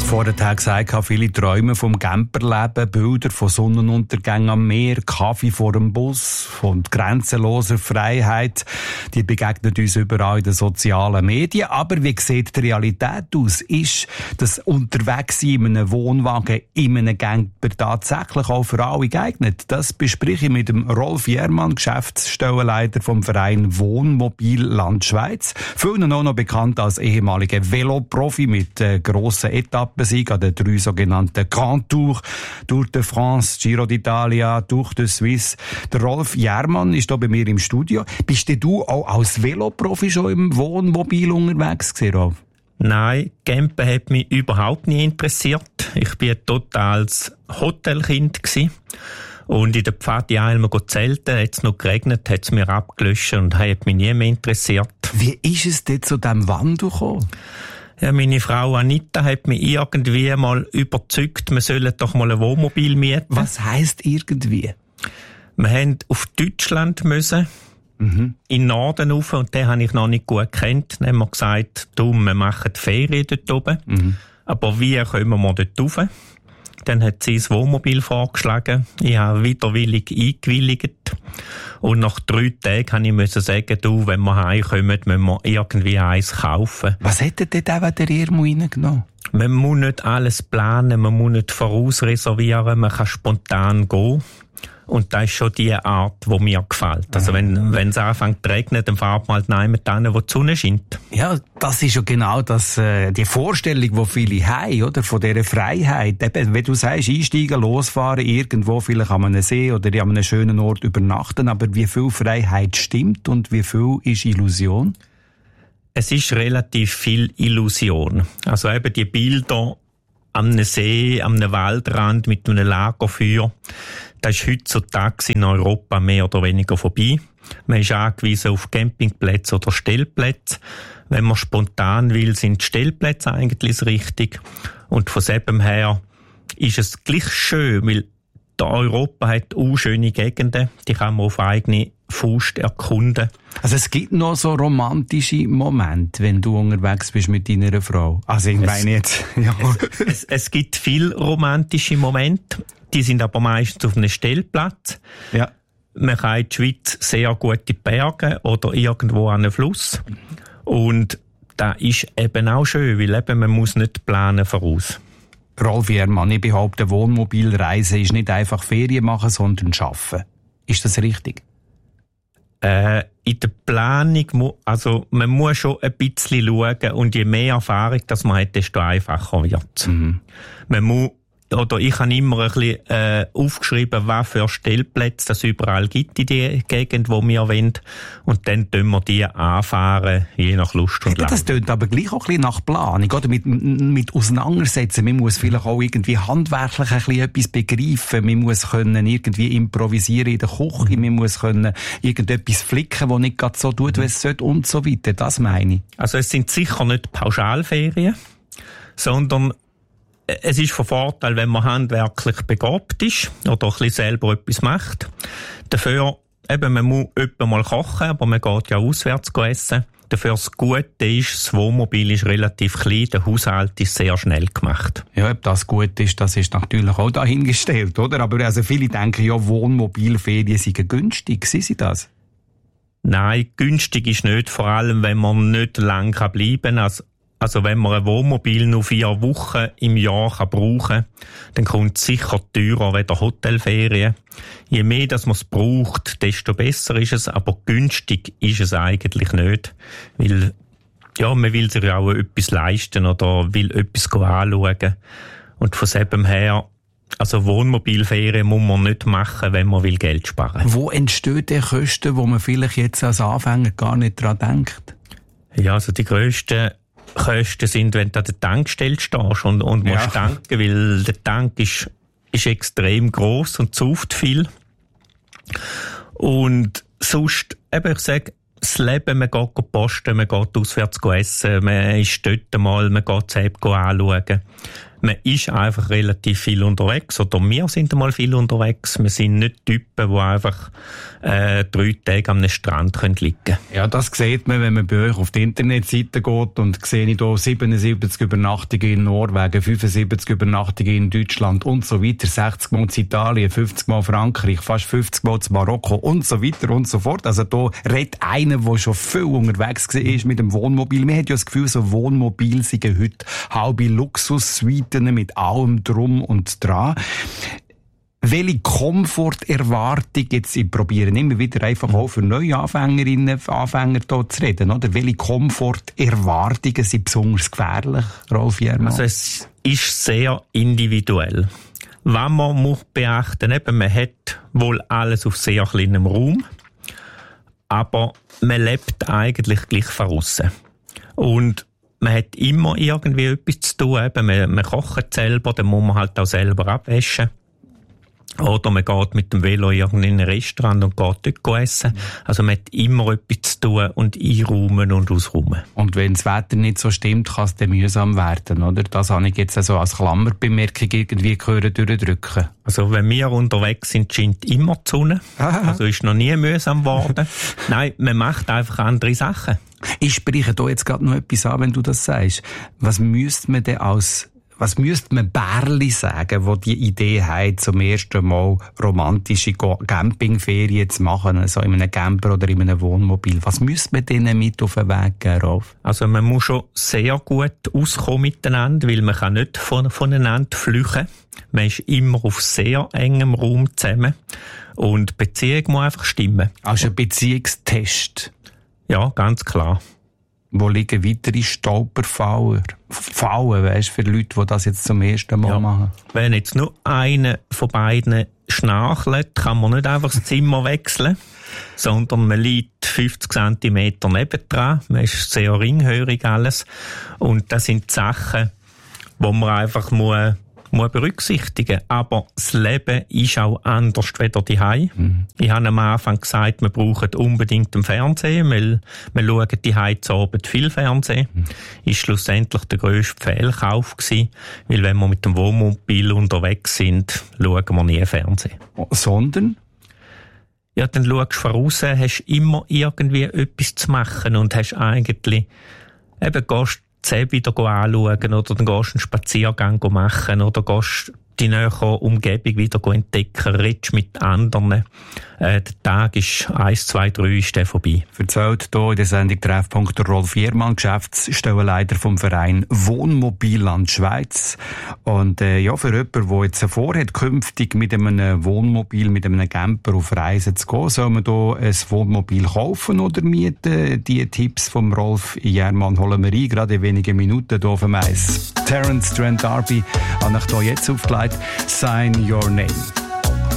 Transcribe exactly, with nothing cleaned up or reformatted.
vorher gesagt habe, viele träumen vom Camperleben, Bilder von Sonnenuntergängen am Meer, Kaffee vor dem Bus, von grenzenloser Freiheit. Die begegnen uns überall in den sozialen Medien. Aber wie sieht die Realität aus? Ist das Unterwegssein in einem Wohnwagen, in einem Camper tatsächlich auch für alle geeignet? Das bespreche ich mit dem Rolf Jermann, Geschäftsstellenleiter vom Verein Wohnmobil Land Schweiz. Vielen auch noch bekannt als ehemaliger Veloprofi mit äh, grossen Etappensieg an den drei sogenannten Grand Tours, Tour de France, Giro d'Italia, Tour de Suisse. Der Rolf Jermann ist hier bei mir im Studio. Bist denn du auch als Veloprofi schon im Wohnmobil unterwegs gewesen, Rolf? Nein, Campen hat mich überhaupt nicht interessiert. Ich war ein totales Hotelkind gewesen. Und in der Pfadi einmal zelten, hat es noch geregnet, hat es mir abgelöscht und hat mich nie mehr interessiert. Wie ist es denn zu diesem Wandel gekommen? Ja, meine Frau Anita hat mich irgendwie mal überzeugt, wir sollen doch mal ein Wohnmobil mieten. Was heisst irgendwie? Wir mussten auf Deutschland müssen, mhm. in den Norden rauf, und den habe ich noch nicht gut gekannt. Dann haben wir gesagt, du, wir machen die Ferien dort oben. Mhm. Aber wie kommen wir dort rauf? Dann hat sie das Wohnmobil vorgeschlagen. Ich habe widerwillig eingewilligt. Und nach drei Tagen musste ich sagen, du, wenn wir heimkommen, müssen wir irgendwie eins kaufen. Was hätte denn da der Irmo reingenommen? Man muss nicht alles planen, man muss nicht vorausreservieren, man kann spontan gehen. Und das ist schon die Art, die mir gefällt. Also wenn, wenn es anfängt zu regnen, dann fahrt man halt jemand hin, wo die Sonne scheint. Ja, das ist ja genau das, äh, die Vorstellung, die viele haben, oder? Von dieser Freiheit. Eben, wenn du sagst, einsteigen, losfahren, irgendwo, vielleicht an einem See oder an einem schönen Ort übernachten, aber wie viel Freiheit stimmt und wie viel ist Illusion? Es ist relativ viel Illusion. Also eben die Bilder am See, am Waldrand mit einem Lagerfeuer, das ist heutzutage in Europa mehr oder weniger vorbei. Man ist angewiesen auf Campingplätze oder Stellplätze. Wenn man spontan will, sind die Stellplätze eigentlich das Richtige. Und von dem her ist es gleich schön, weil Europa hat auch schöne Gegenden, die kann man auf eigene Faust erkunden. Also es gibt noch so romantische Momente, wenn du unterwegs bist mit deiner Frau. Also ich es, meine jetzt, ja. Es, es, es gibt viele romantische Momente, die sind aber meistens auf einem Stellplatz. Ja. Man kann in der Schweiz sehr gute Berge oder irgendwo an einem Fluss. Und das ist eben auch schön, weil eben man muss nicht planen voraus. Rolf Jermann, ich behaupte, Wohnmobilreisen ist nicht einfach Ferien machen, sondern arbeiten. Ist das richtig? Äh, in der Planung, also man muss schon ein bisschen schauen, und je mehr Erfahrung das man hat, desto einfacher wird es. Mhm. Man muss, oder ich habe immer ein bisschen äh, aufgeschrieben, was für Stellplätze es überall gibt in der Gegend, wo wir wollen. Und dann tun wir die anfahren, je nach Lust und Laune. Das tönt aber gleich auch ein bisschen nach Planung, oder? Mit, mit auseinandersetzen. Man muss vielleicht auch irgendwie handwerklich ein bisschen etwas begreifen. Man muss können irgendwie improvisieren in der Küche. Man muss können irgendetwas flicken, das nicht gerade so tut, wie es sollte, und so weiter. Das meine ich. Also es sind sicher nicht Pauschalferien, sondern es ist von Vorteil, wenn man handwerklich begabt ist oder ein bisschen selber etwas macht. Dafür, eben, man muss öppe mal kochen, aber man geht ja auswärts essen. Dafür das Gute ist, das Wohnmobil ist relativ klein, der Haushalt ist sehr schnell gemacht. Ja, ob das gut ist, das ist natürlich auch dahingestellt, oder? Aber also viele denken ja, Wohnmobilferien seien günstig. Sind sie das? Nein, günstig ist nicht, vor allem wenn man nicht lang bleiben kann. Also Also wenn man ein Wohnmobil nur vier Wochen im Jahr kann brauchen kann, dann kommt es sicher teurer als Hotelferien. Je mehr das man es braucht, desto besser ist es, aber günstig ist es eigentlich nicht. Weil ja, man will sich ja auch etwas leisten oder will etwas anschauen. Und von dem her, also Wohnmobilferien muss man nicht machen, wenn man will Geld sparen. Wo entstehen die Kosten, wo man vielleicht jetzt als Anfänger gar nicht dran denkt? Ja, also die grössten Kosten sind, wenn du an der Tankstelle stehst und, und musst ja. tanken, weil der Tank ist, ist extrem gross und sauft viel. Und sonst, eben, ich sage, das Leben, man geht posten, man geht auswärts essen, man ist dort mal, man geht selbst anschauen. man ist einfach relativ viel unterwegs, oder wir sind einmal viel unterwegs. Wir sind nicht Typen, die einfach äh, drei Tage am Strand können liegen können. Ja, das sieht man, wenn man bei euch auf die Internetseite geht und sehe ich hier siebenundsiebzig Übernachtungen in Norwegen, fünfundsiebzig Übernachtungen in Deutschland und so weiter, sechzig Mal in Italien, fünfzig Mal Frankreich, fast fünfzig Mal in Marokko und so weiter und so fort. Also da redet einer, der schon viel unterwegs war mit dem Wohnmobil. Man hat ja das Gefühl, so Wohnmobil sind heute halbe Luxussuiten mit allem drum und dran. Welche Komforterwartung, jetzt, ich probiere immer wieder einfach auch für neue Anfängerinnen, Anfänger hier zu reden, oder? Welche Komforterwartungen sind besonders gefährlich, Rolf Jermann? Also es ist sehr individuell. Was man muss beachten, eben, man hat wohl alles auf sehr kleinem Raum, aber man lebt eigentlich gleich von aussen. Und man hat immer irgendwie etwas zu tun. Eben, man, man kocht selber, dann muss man halt auch selber abwaschen. Oder man geht mit dem Velo in ein Restaurant und geht dort essen. Also man hat immer etwas zu tun und einräumen und ausräumen. Und wenn das Wetter nicht so stimmt, kann es dann mühsam werden, oder? Das habe ich jetzt also als Klammerbemerkung irgendwie gehört durchdrücken. Also wenn wir unterwegs sind, scheint immer die Sonne. Also ist noch nie mühsam geworden. Nein, man macht einfach andere Sachen. Ich spreche da jetzt gerade noch etwas an, wenn du das sagst. Was müsste man denn als Was müsste man Bärli sagen, wo die Idee hat, zum ersten Mal romantische Campingferien zu machen, also in einem Camper oder in einem Wohnmobil? Was müsste man denen mit auf den Weg geben, Rolf? Also man muss schon sehr gut auskommen miteinander, weil man kann nicht von, voneinander flüchten. Man ist immer auf sehr engem Raum zusammen und die Beziehung muss einfach stimmen. Also ein Beziehungstest? Ja, ganz klar. Wo liegen weitere Stolperfallen? Fallen, weisst, für Leute, die das jetzt zum ersten Mal ja. machen? Wenn jetzt nur einer von beiden schnarchelt, kann man nicht einfach das Zimmer wechseln, sondern man liegt fünfzig Zentimeter nebendran. Man ist sehr ringhörig alles. Und das sind die Sachen, die man einfach muss muss berücksichtigen. Aber das Leben ist auch anders als die Hause. Mhm. Ich habe am Anfang gesagt, wir brauchen unbedingt einen Fernseher, weil wir schauen die Hause zu Abend viel Fernsehen. Mhm. Ist schlussendlich der grösste Fehlkauf gewesen, weil wenn wir mit dem Wohnmobil unterwegs sind, schauen wir nie Fernsehen. Sondern? Ja, dann schaust du voraus, hast immer irgendwie etwas zu machen und hast eigentlich, eben gehst Zäh wieder anschauen oder dann gehst du einen Spaziergang machen oder gehst die nähere Umgebung wieder entdecken, redest mit anderen. Äh, der Tag ist eins, zwei, drei ist der vorbei. Erzählt hier in der Sendung Treffpunkt der Rolf Jermann, Geschäftsstellenleiter vom Verein Wohnmobilland Schweiz. Und äh, ja, für jemanden, der jetzt vorhat, künftig mit einem Wohnmobil, mit einem Camper auf Reisen zu gehen, soll man hier ein Wohnmobil kaufen oder mieten? Die Tipps vom Rolf Jermann holen wir ein, gerade in wenigen Minuten hier auf dem Eis. Terence Trent D'Arby hat euch hier jetzt aufgelegt. Sign Your Name.